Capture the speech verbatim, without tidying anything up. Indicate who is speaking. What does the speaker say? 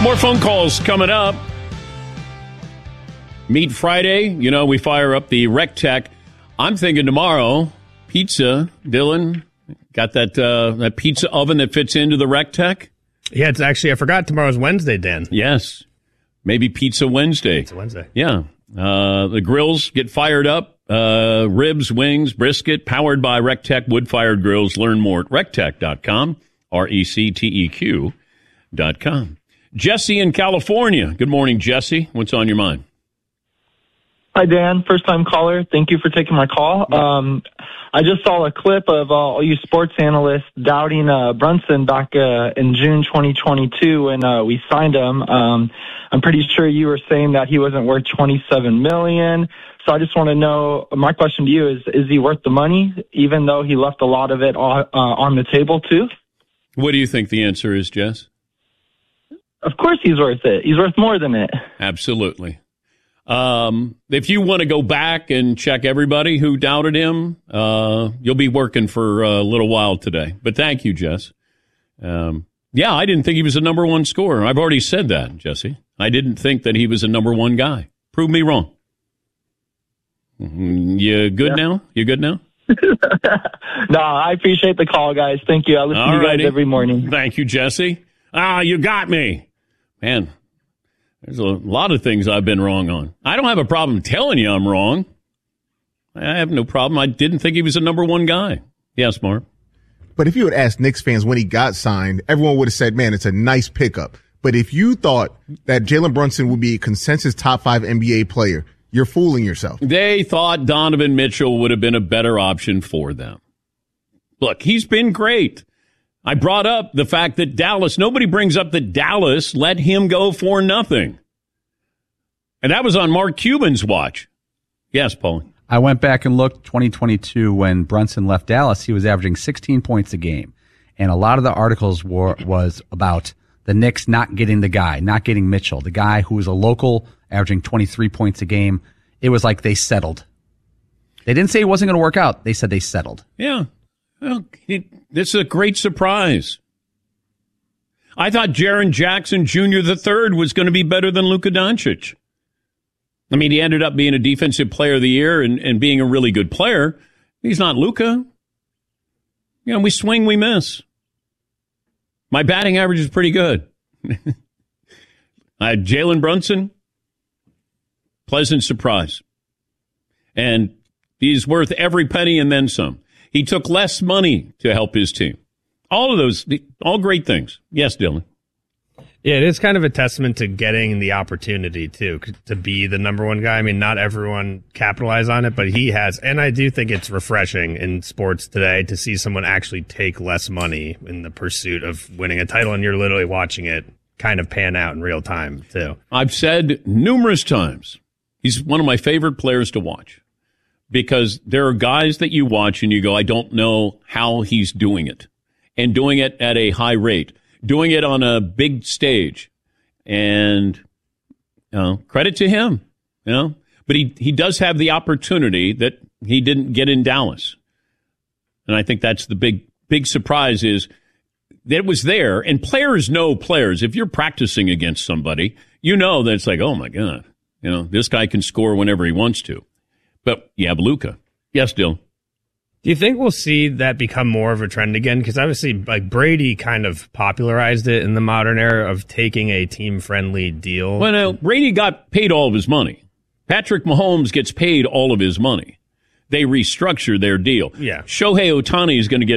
Speaker 1: More phone calls coming up. Meat Friday. You know, we fire up the Rec Tech. I'm thinking tomorrow, pizza. Dylan, got that uh, that pizza oven that fits into the Rec Tech?
Speaker 2: Yeah, it's actually, I forgot tomorrow's Wednesday, Dan.
Speaker 1: Yes. Maybe Pizza Wednesday.
Speaker 2: Pizza Wednesday.
Speaker 1: Yeah. Uh, the grills get fired up. Uh, ribs, wings, brisket, powered by Rec Tech wood-fired grills. Learn more at rec tech dot com, R E C T E Q dot com. Jesse in California. Good morning, Jesse. What's on your mind?
Speaker 3: Hi, Dan. First-time caller. Thank you for taking my call. Um, I just saw a clip of uh, all you sports analysts doubting uh, Brunson back uh, in June twenty twenty-two when uh, we signed him. Um, I'm pretty sure you were saying that he wasn't worth twenty-seven million dollars. So I just want to know, my question to you is, is he worth the money, even though he left a lot of it on, uh, on the table, too?
Speaker 1: What do you think the answer is, Jess?
Speaker 3: Of course he's worth it. He's worth more than it.
Speaker 1: Absolutely. Um, if you want to go back and check everybody who doubted him, uh, you'll be working for a little while today. But thank you, Jess. Um, yeah, I didn't think he was a number one scorer. I've already said that, Jesse. I didn't think that he was a number one guy. Prove me wrong. You good yeah. now? You good now?
Speaker 3: No, I appreciate the call, guys. Thank you. I listen All to you righty. guys every morning.
Speaker 1: Thank you, Jesse. Ah, you got me. Man, there's a lot of things I've been wrong on. I don't have a problem telling you I'm wrong. I have no problem. I didn't think he was a number one guy. Yes, Mark.
Speaker 4: But if you had asked Knicks fans when he got signed, everyone would have said, man, it's a nice pickup. But if you thought that Jalen Brunson would be a consensus top five N B A player, you're fooling yourself.
Speaker 1: They thought Donovan Mitchell would have been a better option for them. Look, he's been great. I brought up the fact that Dallas, nobody brings up that Dallas let him go for nothing. And that was on Mark Cuban's watch. Yes, Paul.
Speaker 5: I went back and looked twenty twenty-two when Brunson left Dallas. He was averaging sixteen points a game. And a lot of the articles were was about the Knicks not getting the guy, not getting Mitchell, the guy who was a local averaging twenty-three points a game. It was like they settled. They didn't say it wasn't going to work out. They said they settled.
Speaker 1: Yeah. Well, it, this is a great surprise. I thought Jaren Jackson Junior the third was going to be better than Luka Doncic. I mean, he ended up being a defensive player of the year and, and being a really good player. He's not Luka. You know, we swing, we miss. My batting average is pretty good. I had Jalen Brunson. Pleasant surprise. And he's worth every penny and then some. He took less money to help his team. All of those, all great things. Yes, Dylan.
Speaker 2: Yeah, it is kind of a testament to getting the opportunity, too, to be the number one guy. I mean, not everyone capitalized on it, but he has. And I do think it's refreshing in sports today to see someone actually take less money in the pursuit of winning a title, and you're literally watching it kind of pan out in real time, too.
Speaker 1: I've said numerous times, he's one of my favorite players to watch because there are guys that you watch and you go, I don't know how he's doing it, and doing it at a high rate. Doing it on a big stage, and you know, credit to him, you know. But he, he does have the opportunity that he didn't get in Dallas, and I think that's the big big surprise is that it was there. And players know players. If you're practicing against somebody, you know that it's like, oh my god, you know, this guy can score whenever he wants to. But you have Luka. Yes, Dill.
Speaker 2: Do you think we'll see that become more of a trend again? Because obviously, like Brady kind of popularized it in the modern era of taking a team-friendly deal.
Speaker 1: Well, no, Brady got paid all of his money. Patrick Mahomes gets paid all of his money. They restructure their deal.
Speaker 2: Yeah.
Speaker 1: Shohei Ohtani is going to get